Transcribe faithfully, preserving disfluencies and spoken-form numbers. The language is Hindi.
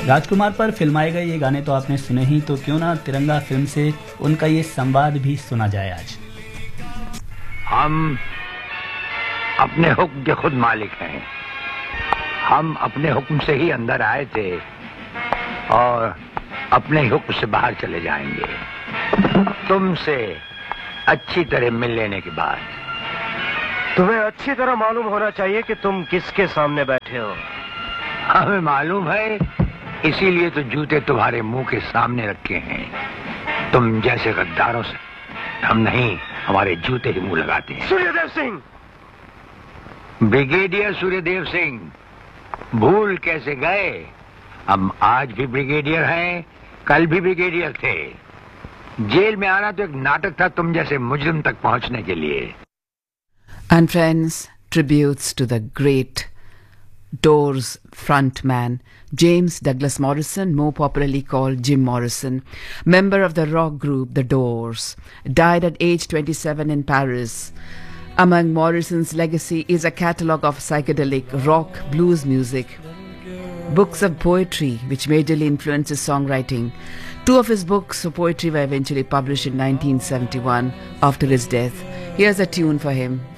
राजकुमार पर फिल्माए गए ये गाने तो आपने सुने ही, तो क्यों ना तिरंगा फिल्म से उनका ये संवाद भी सुना जाए आज। हम अपने हुक्म के खुद मालिक हैं। हम अपने हुक्म से ही अंदर आए थे और अपने हुक्म से बाहर चले जाएंगे। तुमसे अच्छी तरह मिल लेने के बाद। तुम्हें अच्छी तरह मालूम होना चाहिए कि तुम किसके सामने बैठे हो। हमें मालूम है, इसीलिए तो जूते तुम्हारे मुंह के सामने रखे हैं। तुम जैसे गद्दारों से हम नहीं, हमारे जूते ही मुंह लगाते हैं। सूर्यदेव सिंह, ब्रिगेडियर सूर्यदेव सिंह, भूल कैसे गए? हम आज भी ब्रिगेडियर हैं, कल भी ब्रिगेडियर थे। जेल में आना तो एक नाटक था तुम जैसे मुजरिम तक पहुंचने के लिए। And friends, tributes to the great Doors frontman James Douglas Morrison, more popularly called Jim Morrison, member of the rock group The Doors, died at age twenty-seven in Paris. Among Morrison's legacy is a catalogue of psychedelic rock blues music, books of poetry which majorly influenced his songwriting. Two of his books of poetry were eventually published in nineteen seventy-one after his death. Here's a tune for him.